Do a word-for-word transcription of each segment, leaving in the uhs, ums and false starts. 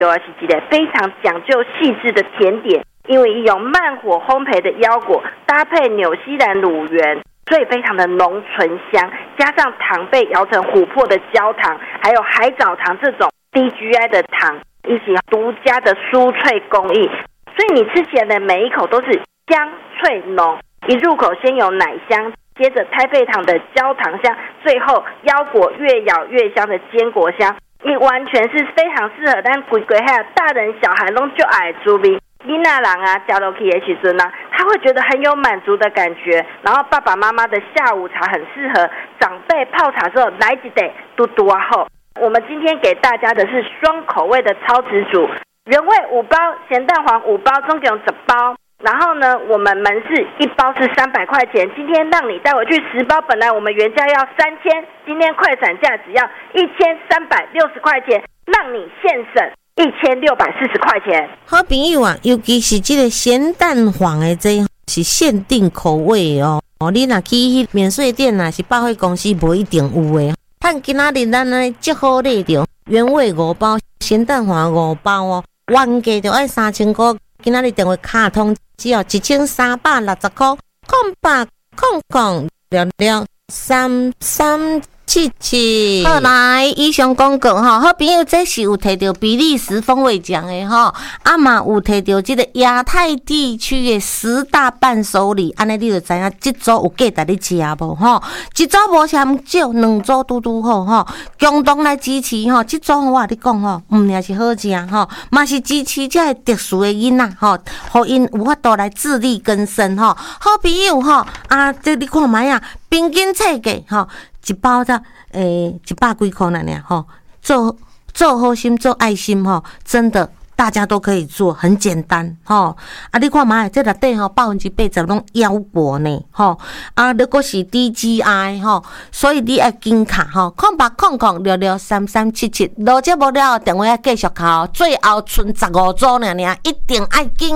是一个非常讲究细致的甜点，因为用慢火烘焙的腰果搭配纽西兰乳源，所以非常的浓醇香，加上糖被摇成琥珀的焦糖，还有海藻糖这种低 G I 的糖，一起独家的酥脆工艺，所以你吃起来的每一口都是香脆浓，一入口先有奶香，接着太妃糖的焦糖香，最后腰果越咬越香的坚果香，也完全是非常适合咱规规下大人小孩都就爱滋味。囡仔人啊，吃下去的时阵啊，他会觉得很有满足的感觉。然后爸爸妈妈的下午茶很适合长辈泡茶之后来一杯嘟嘟啊后。我们今天给大家的是双口味的超值组，原味五包，咸蛋黄五包，总共十包。然后呢，我们门市一包是三百块钱，今天让你带回去十包，本来我们原价要三千，今天快闪价只要一千三百六十块钱，让你现省一千六百四十块钱。 好朋友啊，尤其是这个咸蛋黄的这是限定口味哦。哦，你若去免税店啊，是百货公司不一定有的。看今仔日咱呢节好内容，原味五包，咸蛋黄五包哦，原价就要三千块，今仔日电话卡通只要一千三百六十块，空八空空六六三三七七。好来，以上广告吼，好朋友这是有摕到比利时风味奖的吼，啊嘛有摕到这个亚太地区的十大伴手礼，安尼你就知影这组有价值你吃无吼？一组无嫌少，两组拄拄好吼，共同来支持吼，这组我跟你讲吼，唔也是好食吼，嘛是支持这个特殊的囡仔吼，互因有法度来自力更生吼。好朋友吼，啊，这你看卖啊，平均册价吼。一包的诶，一百几块了呢吼，做做好心做爱心吼，真的大家都可以做，很简单吼。啊，你看嘛，这内底吼百分之八十拢腰果呢吼，啊，如果是 D G I 吼，所以你要紧卡吼，空八空空六六三三七七，录节目了电话要继续敲，最后剩十五组了呢，一定要紧。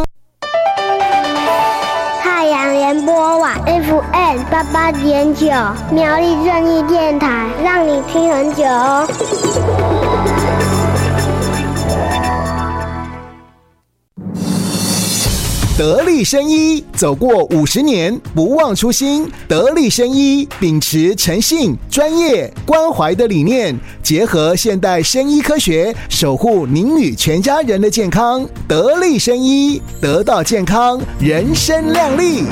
太阳联播网 F M 八八点九，苗栗正义电台，让你听很久哦。 得力生医走过五十年，不忘初心。得力生医秉持诚信、专业、关怀的理念，结合现代生医科学，守护您与全家人的健康。得力生医，得到健康，人生亮丽。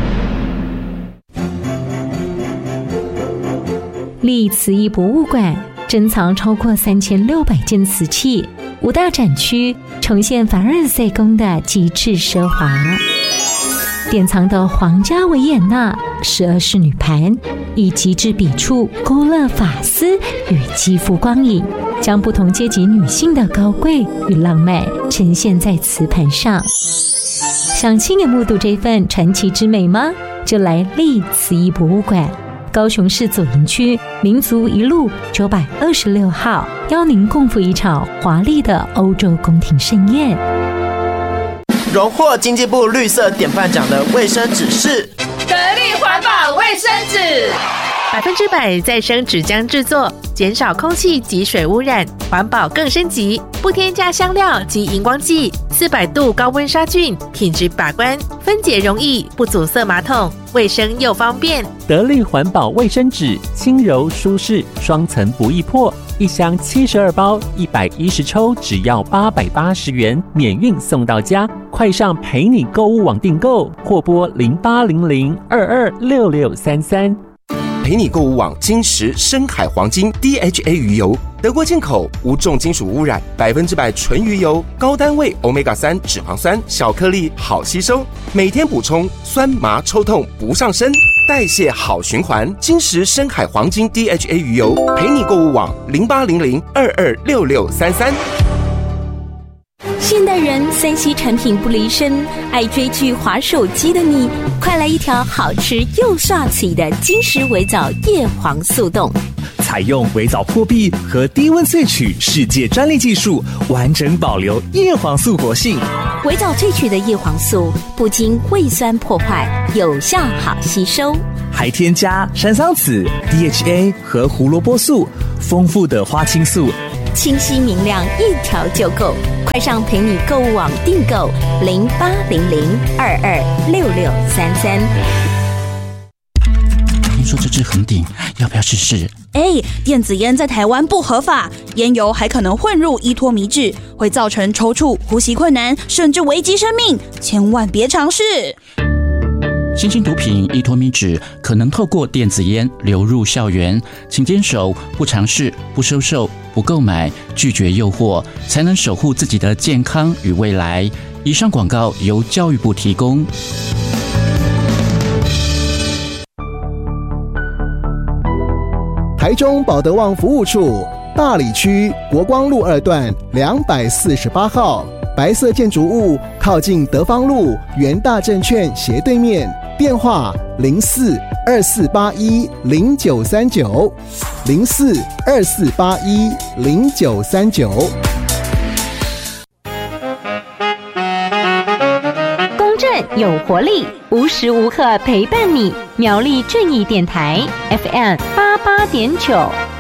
立慈义博物馆珍藏超过三千六百件瓷器，五大展区呈现凡尔赛宫的极致奢华，典藏的皇家维也纳十二仕女盘，以极致笔触勾勒发丝与肌肤光影，将不同阶级女性的高贵与浪漫呈现在瓷盘上。想亲眼目睹这份传奇之美吗？就来立慈义博物馆。高雄市左营区民族一路九百二十六号，邀您共赴一场华丽的欧洲宫廷盛宴。 荣获经济部绿色典范奖的卫生纸是得力环保卫生纸， 百分之百再生纸浆制作，减少空气及水污染，环保更升级，不添加香料及荧光剂，四百度高温杀菌，品质把关，分解容易，不阻塞马桶，卫生又方便。 得力环保卫生纸，轻柔舒适，双层不易破，一箱七十二包，一百一十抽，只要八百八十元，免运送到家。快上陪你购物网订购，或拨零八零零二二六六三三。 陪你购物网金石深海黄金 D H A 鱼油，德国进口，无重金属污染，百分之百纯鱼油，高单位 欧米伽三 脂肪酸，小颗粒好吸收，每天补充，酸麻抽痛不上身，代谢好循环。金石深海黄金 D H A 鱼油，陪你购物网零八零零二二六六三三。 现代人三 C 产品不离身，爱追剧滑手机的你，快来一条好吃又刷嘴的金石微藻叶黄素冻。 采用微藻破壁和低温萃取世界专利技术，完整保留叶黄素活性。 微藻萃取的叶黄素不经胃酸破坏，有效好吸收， 还添加山桑子、D H A 和胡萝卜素，丰富的花青素清晰明亮，一条就够。快上陪你购物网订购零八零零二二六六三三。 听说这支横顶，要不要试试？ 哎，电子烟在台湾不合法，烟油还可能混入依托醚质，会造成抽搐、呼吸困难，甚至危及生命，千万别尝试。 新兴毒品依托醚质可能透过电子烟流入校园，请坚守不尝试、不收受、不购买，拒绝诱惑，才能守护自己的健康与未来。以上广告由教育部提供。 台中保德旺服务处大里区国光路二段两百四十八号，白色建筑物靠近德芳路元大证券斜对面，电话零四二四八一零九三九零四二四八一零九三九。 公正有活力，无时无刻陪伴你。苗栗正义电台 F M 八八点九。